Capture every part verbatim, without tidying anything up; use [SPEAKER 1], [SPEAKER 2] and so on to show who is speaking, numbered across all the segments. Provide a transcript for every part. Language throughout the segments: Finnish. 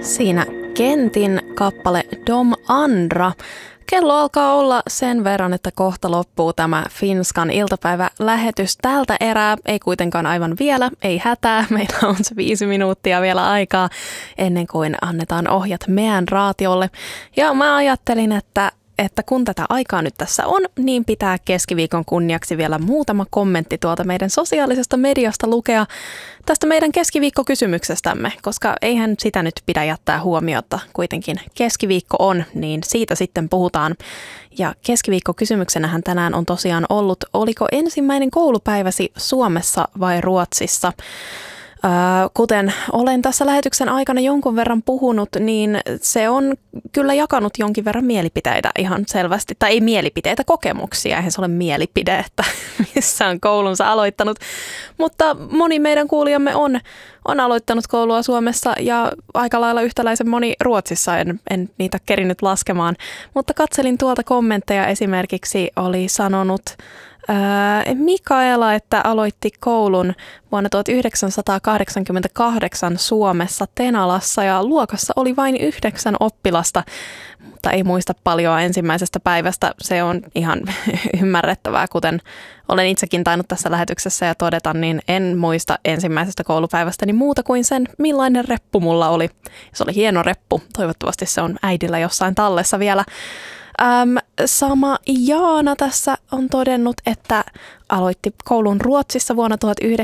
[SPEAKER 1] Siinä Kentin kappale Dom Andra. Kello alkaa olla sen verran, että kohta loppuu tämä Finskan iltapäivälähetys tältä erää. Ei kuitenkaan aivan vielä, ei hätää. Meillä on se viisi minuuttia vielä aikaa ennen kuin annetaan ohjat meidän raatiolle. Ja mä ajattelin, että että kun tätä aikaa nyt tässä on, niin pitää keskiviikon kunniaksi vielä muutama kommentti tuolta meidän sosiaalisesta mediasta lukea tästä meidän keskiviikkokysymyksestämme, koska eihän sitä nyt pidä jättää huomiota. Kuitenkin keskiviikko on, niin siitä sitten puhutaan. Ja keskiviikkokysymyksenähän tänään on tosiaan ollut, oliko ensimmäinen koulupäiväsi Suomessa vai Ruotsissa? Kuten olen tässä lähetyksen aikana jonkun verran puhunut, niin se on kyllä jakanut jonkin verran mielipiteitä ihan selvästi. Tai ei mielipiteitä, kokemuksia. Eihän se ole mielipide, että missä on koulunsa aloittanut. Mutta moni meidän kuulijamme on, on aloittanut koulua Suomessa ja aika lailla yhtäläisen moni Ruotsissa. En, en niitä kerinyt laskemaan. Mutta katselin tuolta kommentteja, esimerkiksi oli sanonut Mikaela, että aloitti koulun vuonna tuhatyhdeksänsataakahdeksankymmentäkahdeksan Suomessa Tenalassa ja luokassa oli vain yhdeksän oppilasta, mutta ei muista paljon ensimmäisestä päivästä. Se on ihan ymmärrettävää, kuten olen itsekin tainnut tässä lähetyksessä ja todeta, niin en muista ensimmäisestä koulupäivästäni muuta kuin sen, millainen reppu mulla oli. Se oli hieno reppu. Toivottavasti se on äidillä jossain tallessa vielä. Ähm, sama Jaana tässä on todennut, että aloitti koulun Ruotsissa vuonna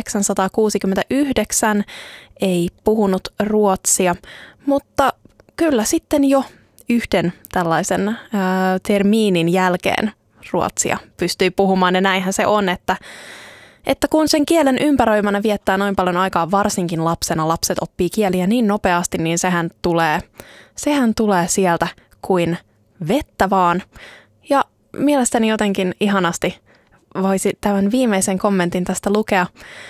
[SPEAKER 1] tuhatyhdeksänsataakuusikymmentäyhdeksän, ei puhunut ruotsia, mutta kyllä sitten jo yhden tällaisen äh, termiinin jälkeen ruotsia pystyi puhumaan ja näinhän se on, että Että kun sen kielen ympäröimänä viettää noin paljon aikaa, varsinkin lapsena, lapset oppii kieliä niin nopeasti, niin sehän tulee, sehän tulee sieltä kuin vettä vaan. Ja mielestäni jotenkin ihanasti voisi tämän viimeisen kommentin tästä lukea.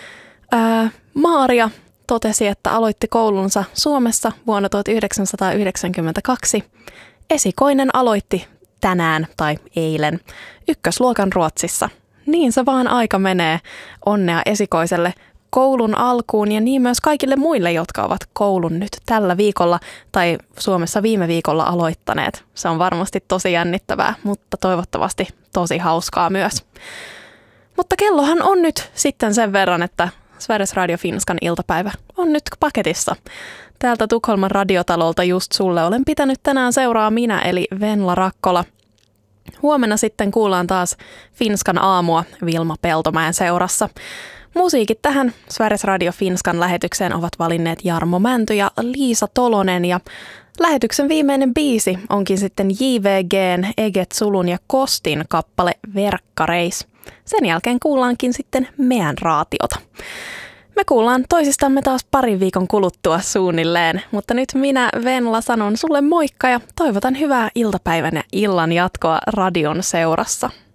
[SPEAKER 1] Ää, Maaria totesi, että aloitti koulunsa Suomessa vuonna tuhatyhdeksänsataayhdeksänkymmentäkaksi. Esikoinen aloitti tänään tai eilen ykkösluokan Ruotsissa. Niin se vaan aika menee. Onnea esikoiselle koulun alkuun ja niin myös kaikille muille, jotka ovat koulun nyt tällä viikolla tai Suomessa viime viikolla aloittaneet. Se on varmasti tosi jännittävää, mutta toivottavasti tosi hauskaa myös. Mutta kellohan on nyt sitten sen verran, että Sveriges Radio Finskan iltapäivä on nyt paketissa. Täältä Tukholman radiotalolta just sulle olen pitänyt tänään seuraa minä eli Venla Rakkola. Huomenna sitten kuullaan taas Finskan aamua Vilma Peltomäen seurassa. Musiikit tähän Sveriges Radio Finskan lähetykseen ovat valinneet Jarmo Mänty ja Liisa Tolonen ja lähetyksen viimeinen biisi onkin sitten J V G:n, Eget Sulun ja Kostin kappale Verkkareis. Sen jälkeen kuullaankin sitten meidän raatiota. Me kuullaan toisistamme taas parin viikon kuluttua suunnilleen, mutta nyt minä Venla sanon sulle moikka ja toivotan hyvää iltapäivän ja illan jatkoa radion seurassa.